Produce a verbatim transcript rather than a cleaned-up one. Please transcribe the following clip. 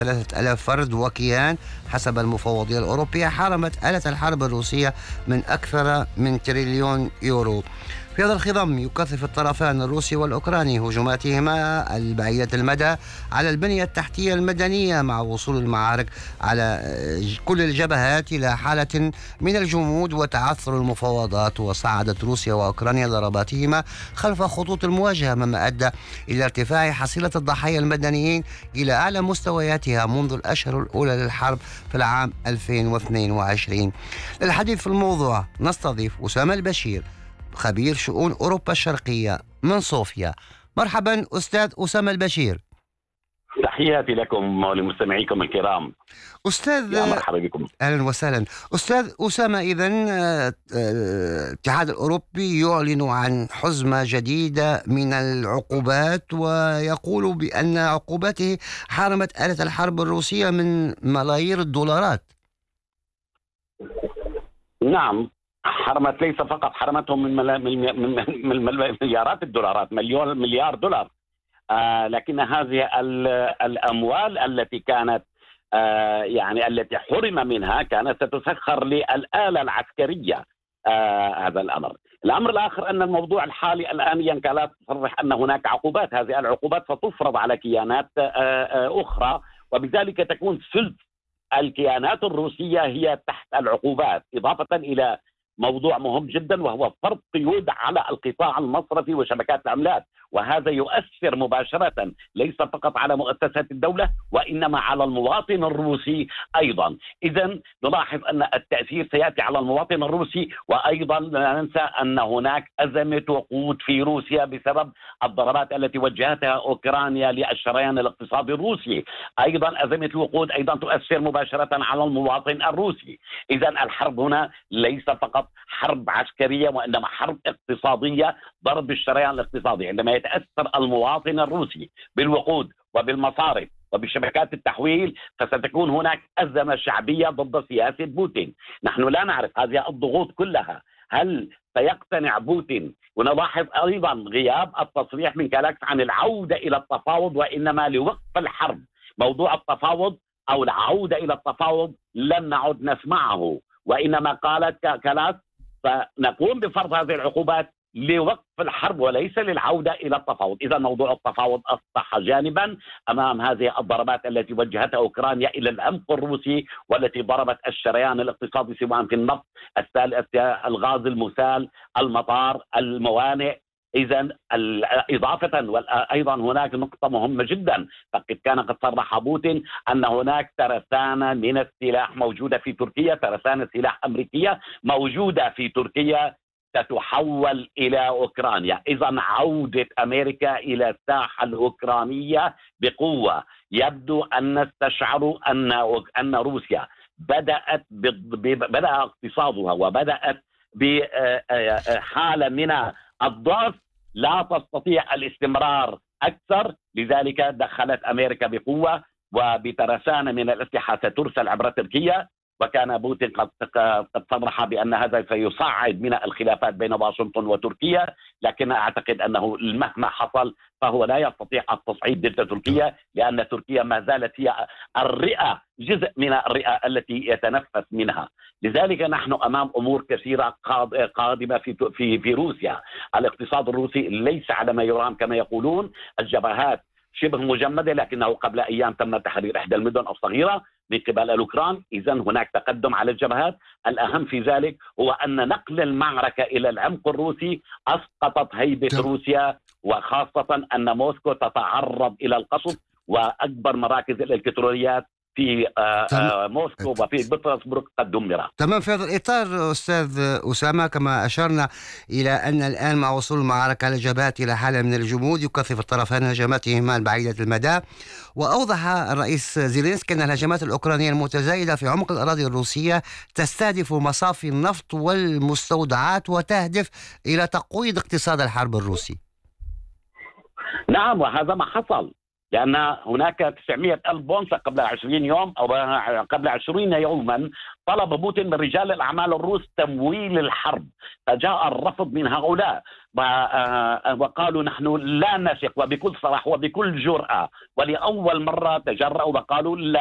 ثلاثة آلاف فرد وكيان حسب المفوضية الأوروبية حاربت آلة الحرب الروسية من أكثر من تريليون يورو. في هذا الخضم يكثف الطرفان الروسي والأوكراني هجماتهما البعيدة المدى على البنية التحتية المدنية، مع وصول المعارك على كل الجبهات إلى حالة من الجمود وتعثر المفاوضات. وصعدت روسيا وأوكرانيا ضرباتهما خلف خطوط المواجهة، مما أدى إلى ارتفاع حصيلة الضحايا المدنيين إلى أعلى مستوياتها منذ الأشهر الأولى للحرب في العام ألفين واثنين وعشرين. للحديث في الموضوع نستضيف أسامة البشير، خبير شؤون أوروبا الشرقية من صوفيا. مرحبا أستاذ أسامة البشير. تحياتي لكم ولمستمعيكم الكرام. أستاذ يا مرحبا بكم. أهلا وسهلا أستاذ أسامة. إذن الاتحاد الأوروبي يعلن عن حزمة جديدة من العقوبات، ويقول بأن عقوباته حرمت آلة الحرب الروسية من ملايير الدولارات. نعم، حرمت، ليس فقط حرمتهم من, ملا من, من, من مليارات الدولارات، مليون مليار دولار. آه لكن هذه الأموال التي كانت آه يعني التي حرم منها كانت ستسخر للآلة العسكرية. آه هذا الأمر. الأمر الآخر أن الموضوع الحالي الآن ينكالات تصرح أن هناك عقوبات، هذه العقوبات ستفرض على كيانات آه آه أخرى، وبذلك تكون ثلث الكيانات الروسية هي تحت العقوبات، إضافة إلى موضوع مهم جدا وهو فرض قيود على القطاع المصرفي وشبكات العملات، وهذا يؤثر مباشرة ليس فقط على مؤسسات الدولة وإنما على المواطن الروسي أيضا. إذن نلاحظ أن التأثير سيأتي على المواطن الروسي، وأيضا لا ننسى أن هناك أزمة وقود في روسيا بسبب الضربات التي وجهتها أوكرانيا للشريان الاقتصادي الروسي. أيضا أزمة الوقود أيضا تؤثر مباشرة على المواطن الروسي. إذن الحرب هنا ليس فقط حرب عسكرية وإنما حرب اقتصادية، ضرب الشريان الاقتصادي. عندما يتأثر المواطن الروسي بالوقود وبالمصارف وبشبكات التحويل فستكون هناك أزمة شعبية ضد سياسة بوتين. نحن لا نعرف هذه الضغوط كلها هل سيقتنع بوتين، ونلاحظ أيضا غياب التصريح من كالاكس عن العودة إلى التفاوض وإنما لوقف الحرب. موضوع التفاوض أو العودة إلى التفاوض لن نعد نسمعه، وإنما قالت كالاكس فنقوم بفرض هذه العقوبات لوقف الحرب وليس للعودة إلى التفاوض. إذا موضوع التفاوض أصبح جانبا أمام هذه الضربات التي وجهتها أوكرانيا إلى العمق الروسي والتي ضربت الشريان الاقتصادي سواء في النفط، الغاز المسال، المطار، الموانئ. إذا إضافة وأيضا هناك نقطة مهمة جدا، فقد كان قد صرح بوتين أن هناك ترسانة من السلاح موجودة في تركيا، ترسانة سلاح أمريكية موجودة في تركيا تتحول إلى أوكرانيا. إذا عودة أمريكا إلى الساحة الأوكرانية بقوة. يبدو أن نستشعر أن أن روسيا بدأت بدأ اقتصادها وبدأت بحالة من الضعف، لا تستطيع الاستمرار أكثر، لذلك دخلت أمريكا بقوة وبترسانة من الأسلحة سترسل عبر تركيا. وكان بوتين قد قد صرح بأن هذا سيصعد من الخلافات بين واشنطن وتركيا، لكن أعتقد أنه مهما حصل فهو لا يستطيع التصعيد ضد تركيا، لأن تركيا ما زالت هي الرئة، جزء من الرئة التي يتنفس منها. لذلك نحن أمام أمور كثيرة قادمة في في في روسيا. الاقتصاد الروسي ليس على ما يرام كما يقولون، الجبهات شبه مجمدة، لكنه قبل أيام تم تحرير إحدى المدن الصغيرة من قبل الأوكران. إذن هناك تقدم على الجبهات. الأهم في ذلك هو أن نقل المعركة إلى العمق الروسي أسقطت هيبة روسيا، وخاصة أن موسكو تتعرض إلى القصف، وأكبر مراكز الإلكترونيات في آآ آآ موسكو وفي بطرسبرغ قد دمرت. تمام. في هذا الإطار أستاذ أسامة، كما أشرنا إلى أن الآن مع وصول المعركة على الجبهات إلى حالة من الجمود يكثف الطرفان هجماتهما البعيدة المدى، وأوضح الرئيس زيلينسكي أن الهجمات الأوكرانية المتزايدة في عمق الأراضي الروسية تستهدف مصافي النفط والمستودعات وتهدف إلى تقويض اقتصاد الحرب الروسي. نعم، وهذا ما حصل. لأن هناك تسعمائة ألف بونصة قبل عشرين يوم أو قبل عشرين يوما طلب بوتين من رجال الأعمال الروس تمويل الحرب، فجاء الرفض من هؤلاء وقالوا نحن لا نثق، وبكل صراحة وبكل جرأة ولأول مرة تجرأوا وقالوا لا